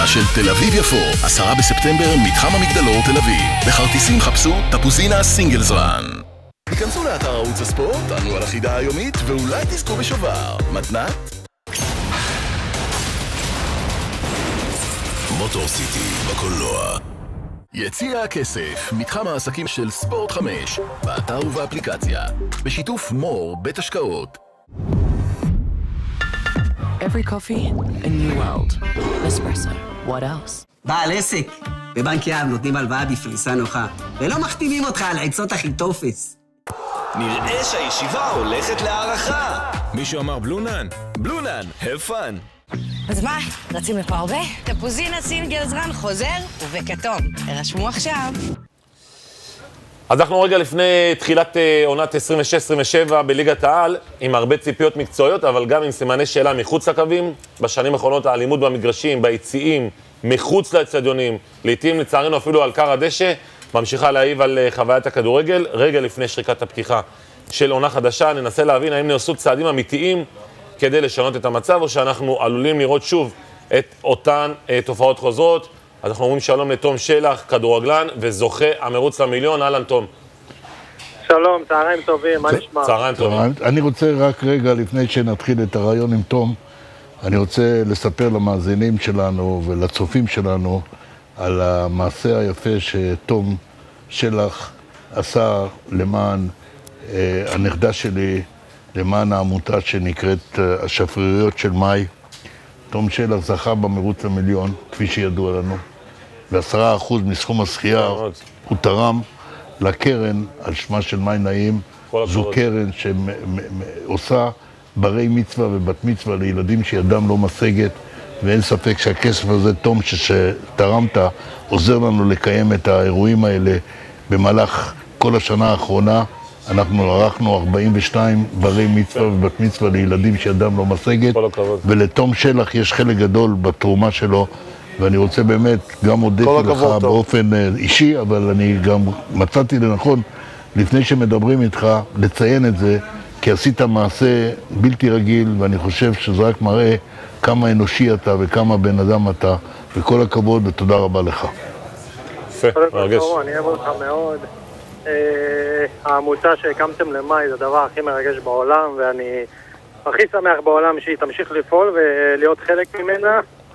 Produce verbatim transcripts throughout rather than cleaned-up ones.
של תל אביב יפו, עשרה בספטמבר, מתחם המגדלור תל אביב. בכרטיסים חפשו טפוזינה סינגלס רן. היכנסו לאתר ערוץ הספורט, ענו על החידה היומית, ואולי תזכו בשובר. מתנת? מוטור סיטי בקולנוע. יציע הכסף, מתחם העסקים של ספורט חמש, באתר ובאפליקציה, בשיתוף מור בית השקעות. Every coffee, a new world. Nespresso. What else? בעל עסק. בבנק יהב נותנים הלוואה בפריסה נוחה, ולא מחתימים אותך על עצות הכי טופס. נראה שהישיבה הולכת להערכה. מישהו אמר בלונן? בלונן, have fun. אז מה, רצים לפה הרבה? טפוזינה סינגלס רן חוזר ובכתום. הרשמו עכשיו. אז אנחנו רגע לפני תחילת עונת עשרים ושש עשרים ושבע בליגת העל, עם הרבה ציפיות מקצועיות, אבל גם עם סימני שאלה מחוץ לקווים. בשנים האחרונות האלימות במגרשים, ביציעים, מחוץ לאצטדיונים, לעתים לצערנו אפילו על קר הדשא, ממשיכה להעיב על חוויית הכדורגל. רגע לפני שריקת הפתיחה של עונה חדשה, ננסה להבין האם נעשו צעדים אמיתיים כדי לשנות את המצב, או שאנחנו עלולים לראות שוב את אותן תופעות חוזרות. אז אנחנו אומרים שלום לתום שלח, כדורגלן וזוכה המרוץ למיליון. אהלן תום. שלום, צהריים טובים, מה נשמע? צהריים טובים. אני רוצה רק רגע לפני שנתחיל את הרעיון עם תום, אני רוצה לספר למאזינים שלנו ולצופים שלנו על המעשה היפה שתום שלח עשה למען אה, הנכדה שלי, למען העמותה שנקראת אה, השפריריות של מאי. תום שלח זכה במרוץ למיליון, כפי שידוע לנו, ועשרה אחוז מסכום השחייה הוא תרם לקרן על שמה של מאי נעים. זו קרן שעושה ברי מצווה ובת מצווה לילדים שידם לא משגת, ואין ספק שהכסף הזה, תום, שתרמת, עוזר לנו לקיים את האירועים האלה במהלך כל השנה האחרונה. אנחנו ערכנו ארבעים ושתיים ברי מצווה ובת מצווה לילדים שידם לא משגת, ולתום שלח יש חלק גדול בתרומה שלו, ואני רוצה באמת, גם הודיתי לך באופן אישי, אבל אני גם מצאתי לנכון, לפני שמדברים איתך, לציין את זה, כי עשית מעשה בלתי רגיל, ואני חושב שזה רק מראה כמה אנושי אתה וכמה בן אדם אתה, וכל הכבוד ותודה רבה לך. יפה, מרגש. אני אוהב אותך מאוד. העמותה שהקמתם למאי זה הדבר הכי מרגש בעולם, ואני הכי שמח בעולם שהיא תמשיך לפעול ולהיות חלק ממנה,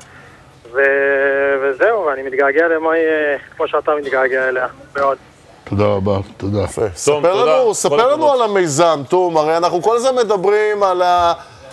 וזהו, ואני מתגעגע למאי כמו שאתה מתגעגע אליה מאוד. תודה רבה, תודה. ספר לנו, ספר לנו על המיזם, תום, הרי אנחנו כל הזמן מדברים על ה...